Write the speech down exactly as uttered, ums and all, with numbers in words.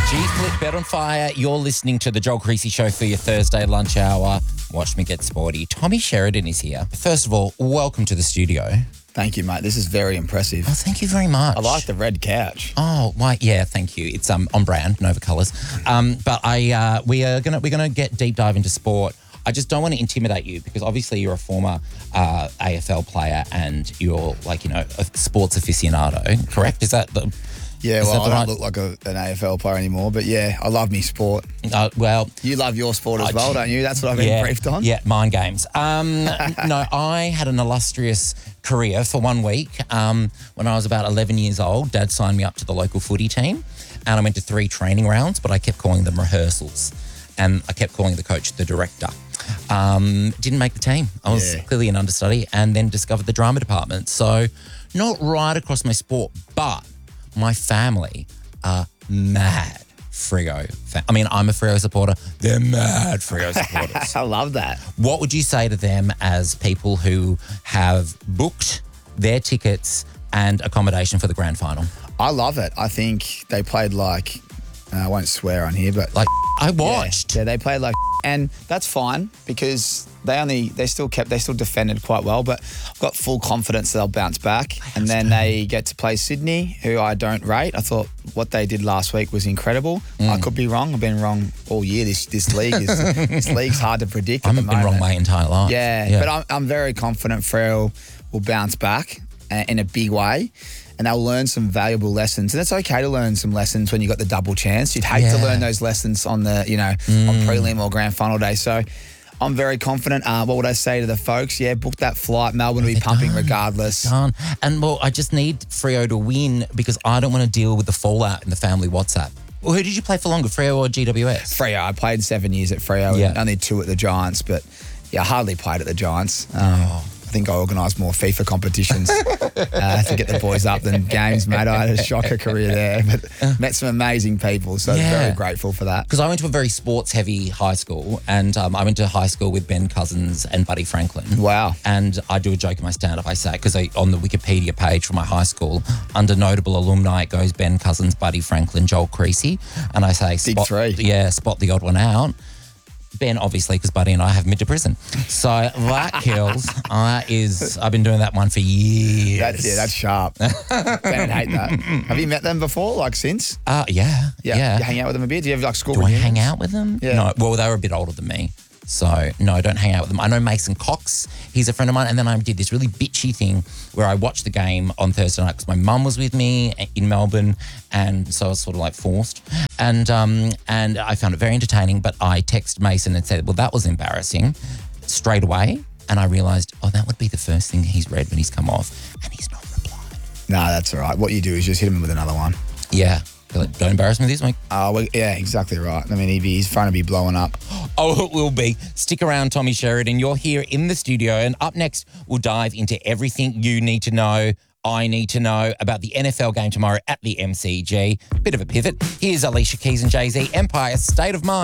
G-Flip, Bet on Fire. You're listening to the Joel Creasy Show for your Thursday lunch hour. Watch me get sporty. Tommy Sheridan is here. First of all, welcome to the studio. Thank you, mate. This is very impressive. Oh, thank you very much. I like the red couch. Oh, why? Yeah, thank you. It's um on brand, Nova Colours. Um, but I uh, we are gonna we're gonna get deep dive into sport. I just don't want to intimidate you because obviously you're a former uh, A F L player and you're like you know a sports aficionado. Correct? Is that the Yeah, Is well, I that don't right? look like a, an A F L player anymore, but yeah, I love me sport. Uh, well, You love your sport as I- well, don't you? That's what I've been yeah, briefed on. Yeah, mind games. Um, no, I had an illustrious career for one week. Um, when I was about eleven years old, Dad signed me up to the local footy team and I went to three training rounds, but I kept calling them rehearsals and I kept calling the coach the director. Um, didn't make the team. I was Yeah. clearly an understudy and then discovered the drama department. So not right across my sport, but my family are mad Freo. Fa- I mean, I'm a Freo supporter. They're mad Freo supporters. I love that. What would you say to them as people who have booked their tickets and accommodation for the grand final? I love it. I think they played like, uh, I won't swear on here, but Like, I yeah, watched. Yeah, they played like, and that's fine because they only, they still kept, they still defended quite well, but I've got full confidence they'll bounce back. And then they get to play Sydney, who I don't rate. I thought what they did last week was incredible. Mm. I could be wrong. I've been wrong all year. This this league is, this league's hard to predict I at the haven't been wrong moment. my entire life. Yeah, but I'm, I'm very confident Freo will bounce back uh, in a big way and they'll learn some valuable lessons. And it's okay to learn some lessons when you got the double chance. You'd hate to Yeah. learn those lessons on the, you know, on prelim or grand final day. So I'm very confident. Uh, what would I say to the folks? Yeah, book that flight. Melbourne will be pumping done. regardless. Done. And well, I just need Freo to win because I don't want to deal with the fallout in the family WhatsApp. Well, who did you play for longer, Freo or G W S? Freo, I played seven years at Freo Yeah. and only two at the Giants, but yeah, I hardly played at the Giants. Um, Oh. I think I organised more FIFA competitions uh, to get the boys up than games, mate. I had a shocker career there, but met some amazing people, so Yeah. very grateful for that. Because I went to a very sports-heavy high school, and um, I went to high school with Ben Cousins and Buddy Franklin. Wow. And I do a joke in my stand-up. I say, because on the Wikipedia page for my high school, under notable alumni, it goes Ben Cousins, Buddy Franklin, Joel Creasy. And I say, Big spot, three. Yeah, spot the odd one out. Ben, obviously, because Buddy and I have been to prison. So that kills. Uh, is I've been doing that one for years. That's, yeah, that's sharp. Ben, hate that. Have you met them before, like since? Uh, yeah, Yeah. yeah. You hang out with them a bit? Do you have like school Do I reunions? hang out with them? Yeah. No. Well, they were a bit older than me. So, no, I don't hang out with them. I know Mason Cox. He's a friend of mine. And then I did this really bitchy thing where I watched the game on Thursday night because my mum was with me in Melbourne. And so I was sort of like forced. And um, and I found it very entertaining. But I texted Mason and said, well, that was embarrassing straight away. And I realised, oh, that would be the first thing he's read when he's come off. And he's not replied. No, that's all right. What you do is just hit him with another one. Yeah. Be like, don't embarrass me this week. Uh, well, yeah, exactly right. I mean, he'd be, he's trying to be blowing up. Oh, it will be. Stick around, Tommy Sheridan. You're here in the studio. And up next, we'll dive into everything you need to know, I need to know about the N F L game tomorrow at the M C G. Bit of a pivot. Here's Alicia Keys and Jay-Z, Empire State of Mind.